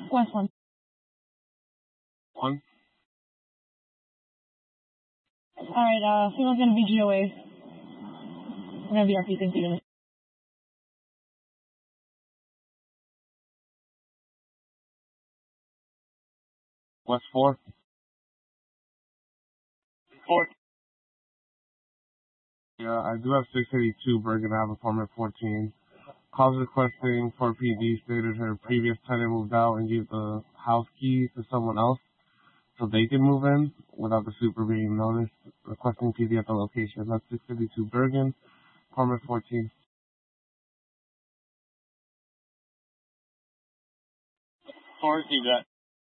West 1. 1. Alright, female's gonna be GOA. We're gonna be RP, thank you. West 4. 4. Yeah, I do have 682 Bergen Ave, apartment 14. Calls requesting for PD stated her previous tenant moved out and gave the house key to someone else so they can move in without the super being noticed. Requesting PD at the location. That's 652 Bergen, apartment 14. 4, received that.